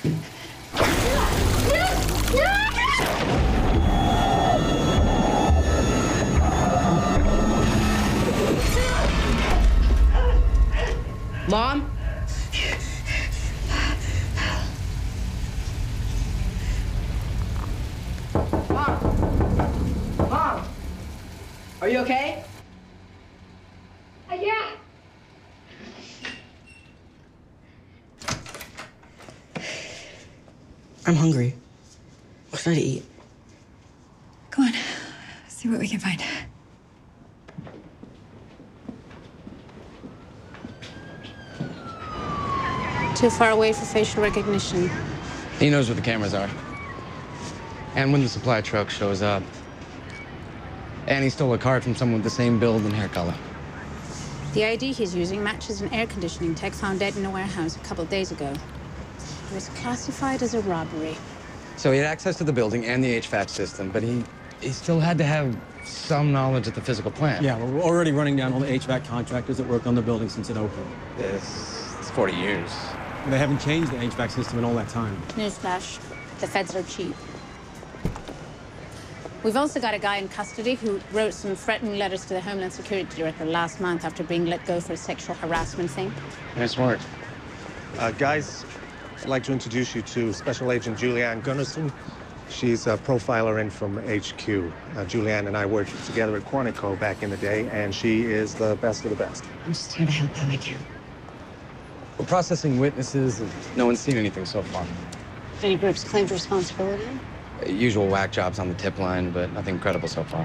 Mom? Mom? Are you okay? Yeah. I'm hungry. What should I eat? Go on. See what we can find. Too far away for facial recognition. He knows where the cameras are. And when the supply truck shows up. And he stole a card from someone with the same build and hair color. The ID he's using matches an air conditioning tech found dead in a warehouse a couple of days ago. It was classified as a robbery. So he had access to the building and the HVAC system, but he still had to have some knowledge of the physical plant. Yeah, well, we're already running down all the HVAC contractors that worked on the building since it opened. It's 40 years. They haven't changed the HVAC system in all that time. Newsflash, the feds are cheap. We've also got a guy in custody who wrote some threatening letters to the Homeland Security Director last month after being let go for a sexual harassment thing. Nice work. Guys, I'd like to introduce you to Special Agent Julianne Gunnarsson. She's a profiler in from HQ. Julianne and I worked together at Quantico back in the day, and she is the best of the best. I'm just here to help how I can. We're processing witnesses, and no one's seen anything so far. Any groups claimed responsibility? Usual whack jobs on the tip line, but nothing credible so far.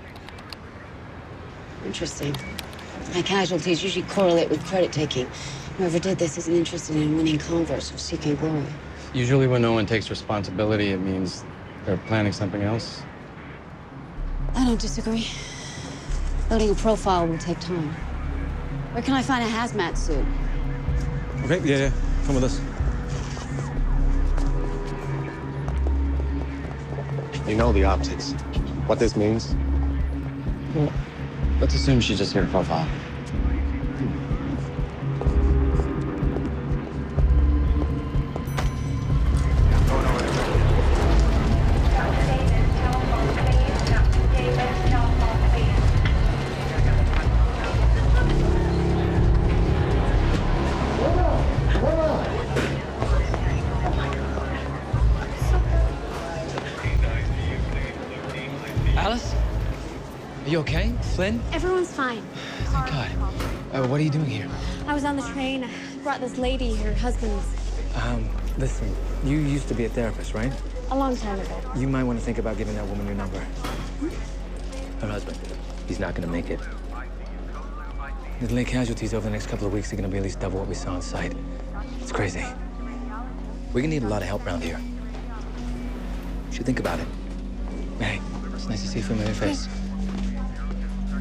Interesting. High casualties usually correlate with credit taking. Whoever did this isn't interested in winning converts or seeking glory. Usually when no one takes responsibility, it means they're planning something else. I don't disagree. Building a profile will take time. Where can I find a hazmat suit? Okay, yeah. Come with us. You know the optics. What this means? Well, let's assume she's just here to profile. Alice? Are you okay? Flynn? Everyone's fine. Thank God. What are you doing here? I was on the train. Brought this lady, her husband's, Listen, you used to be a therapist, right? a long time ago. You might want to think about giving that woman your number. Her husband, he's not going to make it. The delayed casualties over the next couple of weeks are going to be at least double what we saw on site. It's crazy. We're going to need a lot of help around here. You should think about it. Hey, it's nice to see a familiar face.